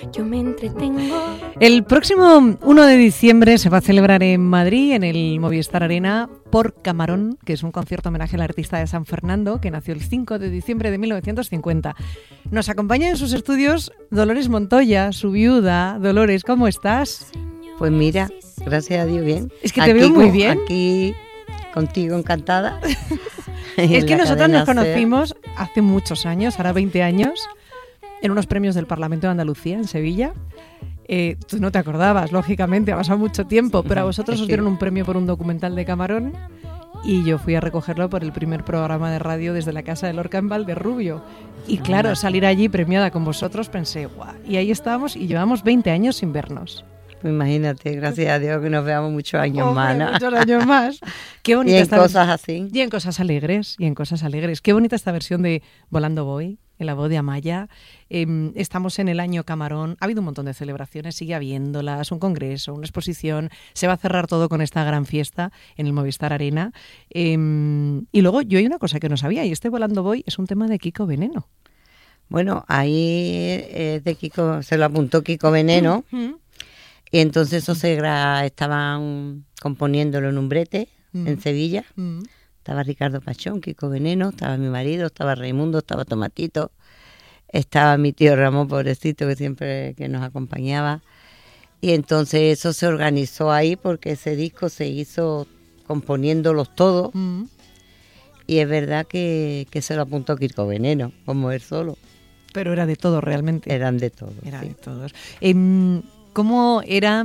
Yo me entretengo. El próximo 1 de diciembre se va a celebrar en Madrid, en el Movistar Arena, Por Camarón, que es un concierto homenaje al artista de San Fernando, que nació el 5 de diciembre de 1950. Nos acompaña en sus estudios Dolores Montoya, su viuda. Dolores, ¿cómo estás? Pues mira, gracias a Dios, bien. Es que te veo muy bien. Aquí contigo, encantada. Es que nosotros nos conocimos hace muchos años, ahora 20 años, en unos premios del Parlamento de Andalucía, en Sevilla. Tú no te acordabas, lógicamente, ha pasado mucho tiempo, pero a vosotros os dieron un premio por un documental de Camarón y yo fui a recogerlo por el primer programa de radio desde la Casa de Lorca en Valderrubio. Y claro, salir allí premiada con vosotros, pensé, guau, y ahí estábamos y llevamos 20 años sin vernos. Imagínate, gracias a Dios que nos veamos muchos años más, ¿no? Muchos años más. Qué bonita y en cosas así. Y en cosas alegres, Qué bonita esta versión de Volando Voy, en la voz de Amaya. Estamos en el año Camarón, ha habido un montón de celebraciones, sigue habiéndolas, un congreso, una exposición, se va a cerrar todo con esta gran fiesta en el Movistar Arena. Y luego yo hay una cosa que no sabía, y este Volando Voy es un tema de Kiko Veneno. Bueno, ahí de Kiko, se lo apuntó Kiko Veneno, y entonces eso estaban componiéndolo en un brete, en Sevilla. Estaba Ricardo Pachón, Kiko Veneno, estaba mi marido, estaba Raimundo, estaba Tomatito, estaba mi tío Ramón, pobrecito, que siempre que nos acompañaba. Y entonces eso se organizó ahí porque ese disco se hizo componiéndolos todos. Y es verdad que se lo apuntó Kiko Veneno, como él solo. Pero era de todo realmente. Eran de todos. Era sí. de todos. ¿Cómo era...?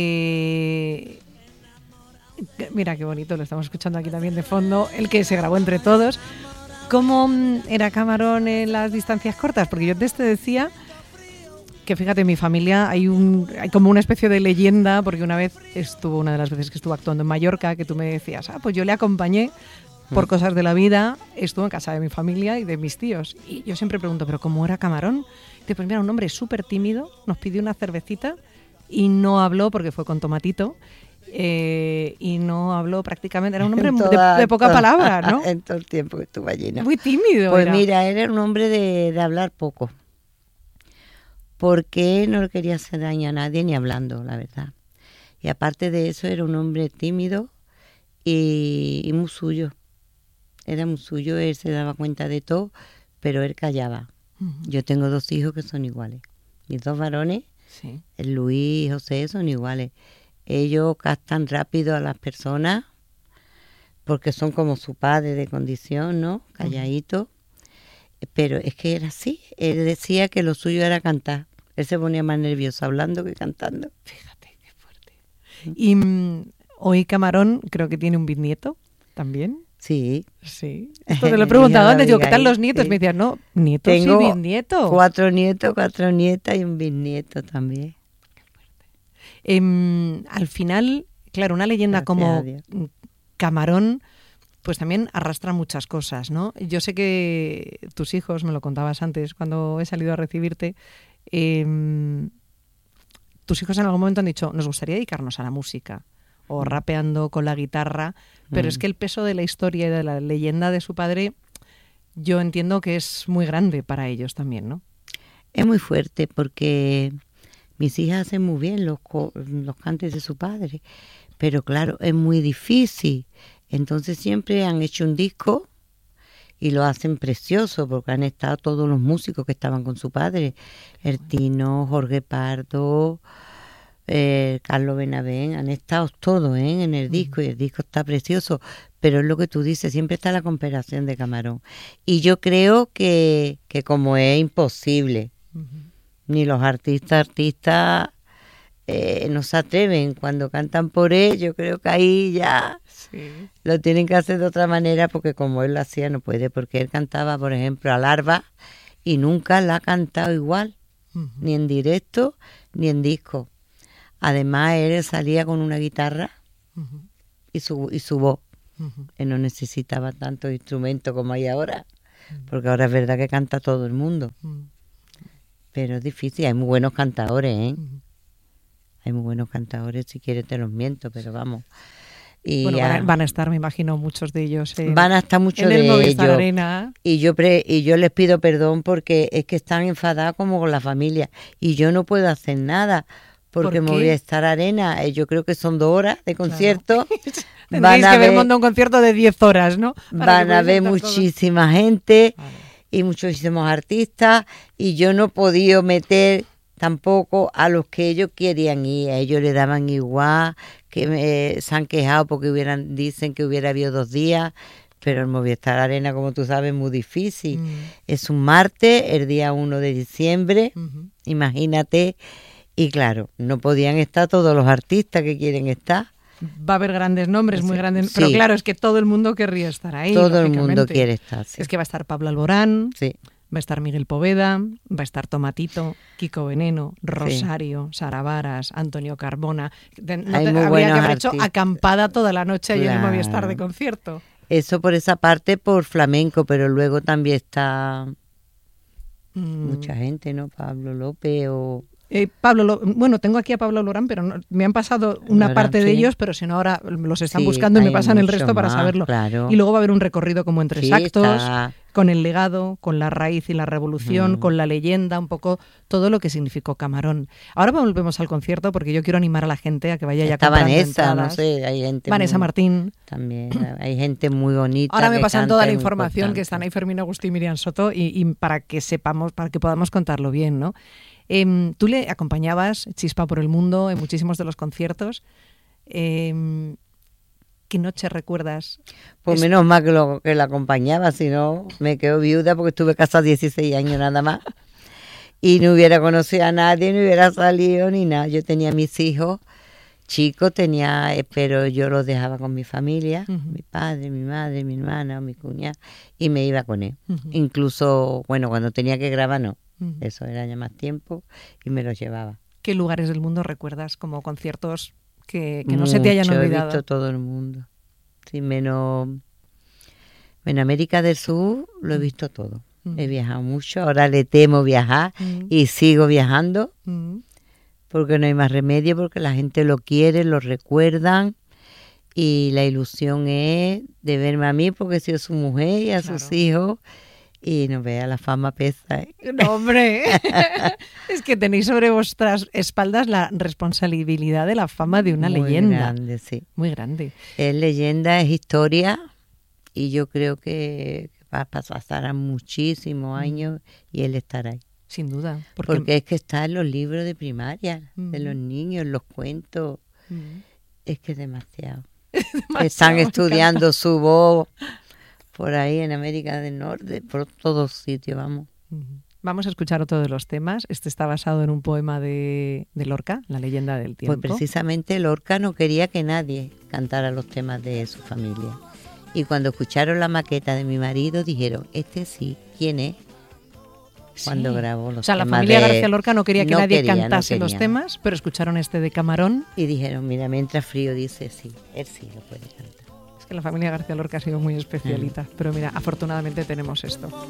Mira qué bonito, lo estamos escuchando aquí también de fondo, el que se grabó entre todos. ¿Cómo era Camarón en las distancias cortas? Porque yo te decía que, fíjate, en mi familia hay como una especie de leyenda, porque una de las veces que estuvo actuando en Mallorca, que tú me decías, pues yo le acompañé por cosas de la vida, estuvo en casa de mi familia y de mis tíos. Y yo siempre pregunto, ¿pero cómo era Camarón? Y pues mira, un hombre súper tímido, nos pidió una cervecita y no habló porque fue con Tomatito. Y no habló prácticamente, era un hombre de poca palabra, ¿no? En todo el tiempo que estuvo allí, ¿no? Muy tímido. Pues mira, él era un hombre de hablar poco, porque no le quería hacer daño a nadie ni hablando, la verdad. Y aparte de eso, era un hombre tímido y muy suyo. Era muy suyo, él se daba cuenta de todo, pero él callaba. Yo tengo 2 hijos que son iguales. Mis 2 varones, sí. El Luis y José, son iguales. Ellos captan rápido a las personas porque son como su padre de condición, ¿no? Calladito. Pero es que era así. Él decía que lo suyo era cantar. Él se ponía más nervioso hablando que cantando. Fíjate, qué fuerte. Y hoy Camarón creo que tiene un bisnieto también. Sí. Sí. Esto te lo he preguntado antes. Digo, ¿qué tal los nietos? Sí. Me decían, no, nietos Tengo y bisnietos. 4 nietos, 4 nietas y un bisnieto también. Al final, claro, una leyenda como Camarón, pues también arrastra muchas cosas, ¿no? Yo sé que tus hijos, me lo contabas antes, cuando he salido a recibirte, tus hijos en algún momento han dicho, nos gustaría dedicarnos a la música, o rapeando con la guitarra, pero es que el peso de la historia y de la leyenda de su padre, yo entiendo que es muy grande para ellos también, ¿no? Es muy fuerte porque... Mis hijas hacen muy bien los cantes de su padre, pero claro, es muy difícil. Entonces siempre han hecho un disco y lo hacen precioso porque han estado todos los músicos que estaban con su padre. El Tino, Jorge Pardo, Carlos Benavén, han estado todos en el disco y el disco está precioso. Pero es lo que tú dices, siempre está la comparación de Camarón. Y yo creo que como es imposible... Ni los artistas no se atreven cuando cantan por él. Yo creo que ahí ya lo tienen que hacer de otra manera porque como él lo hacía no puede, porque él cantaba, por ejemplo, a Larva y nunca la ha cantado igual, ni en directo ni en disco. Además él salía con una guitarra y su voz. Él no necesitaba tantos instrumentos como hay ahora, porque ahora es verdad que canta todo el mundo. Pero es difícil, hay muy buenos cantadores, ¿eh? Hay muy buenos cantadores, si quieres te los miento, pero vamos. Y bueno, van a estar, me imagino, muchos de ellos van a estar muchos en el de Movistar ellos. Arena. Y yo les pido perdón porque es que están enfadados como con la familia y yo no puedo hacer nada porque Movistar Arena, yo creo que son 2 horas de concierto. Claro. Tendréis que haber montado un concierto de 10 horas, ¿no? Van a ver muchísima gente y muchísimos artistas y yo no he podido meter tampoco a los que ellos querían ir. A ellos le daban igual, que se han quejado porque dicen que hubiera habido 2 días, pero el Movistar Arena, como tú sabes, es muy difícil. Es un martes, el día 1 de diciembre, imagínate. Y claro, no podían estar todos los artistas que quieren estar. Va a haber grandes nombres, muy grandes, pero claro, es que todo el mundo querría estar ahí. Todo el mundo quiere estar, sí. Es que va a estar Pablo Alborán, sí. Va a estar Miguel Poveda, va a estar Tomatito, Kiko Veneno, Rosario, Sara Varas, Antonio Carbona. Habría que haber hecho acampada toda la noche allí en el Movistar de concierto. Eso por esa parte, por flamenco, pero luego también está mucha gente, ¿no? Pablo López o... bueno, tengo aquí a Pablo Alborán, pero no, me han pasado una parte de ellos, pero si no ahora los están buscando y me pasan el resto para saberlo. Claro. Y luego va a haber un recorrido como en 3 actos, con el legado, con la raíz y la revolución, con la leyenda, un poco todo lo que significó Camarón. Ahora volvemos al concierto porque yo quiero animar a la gente a que vaya ya comprando Vanessa, entradas. no sé, hay gente Vanessa Martín. También, hay gente muy bonita. Ahora me pasan toda la información que están ahí Fermín Agustí y Miriam Soto y para que sepamos, para que podamos contarlo bien, ¿no? Tú le acompañabas, Chispa por el Mundo, en muchísimos de los conciertos. ¿Qué noche recuerdas? Pues menos mal que la acompañaba, si no me quedo viuda porque estuve casada 16 años nada más. Y no hubiera conocido a nadie, no hubiera salido ni nada. Yo tenía mis hijos chicos, pero yo los dejaba con mi familia, mi padre, mi madre, mi hermana, mi cuñada, y me iba con él. Incluso, bueno, cuando tenía que grabar, no. Eso era ya más tiempo y me los llevaba. ¿Qué lugares del mundo recuerdas como conciertos que no se te hayan olvidado? He visto todo el mundo. Sí, menos en América del Sur lo he visto todo. He viajado mucho, ahora le temo viajar y sigo viajando porque no hay más remedio, porque la gente lo quiere, lo recuerdan y la ilusión es de verme a mí porque soy su mujer y a sus hijos. Y no vea, la fama pesa, ¿eh? No, hombre, es que tenéis sobre vuestras espaldas la responsabilidad de la fama de una leyenda. Muy grande, sí. Muy grande. Es leyenda, es historia y yo creo que va a pasar muchísimos años y él estará ahí. Sin duda. Porque es que está en los libros de primaria, de los niños, los cuentos. Es que es demasiado. Están estudiando su voz. Por ahí en América del Norte, por todos sitios, vamos. Vamos a escuchar otro de los temas. Este está basado en un poema de Lorca, La leyenda del tiempo. Pues precisamente Lorca no quería que nadie cantara los temas de su familia. Y cuando escucharon la maqueta de mi marido, dijeron, este sí, ¿quién es? Cuando grabó los temas. La familia García Lorca no quería que nadie cantase los temas, pero escucharon este de Camarón. Y dijeron, mira, me entra frío, dice, sí, él sí lo puede cantar. La familia García Lorca ha sido muy especialita, pero mira, afortunadamente tenemos esto.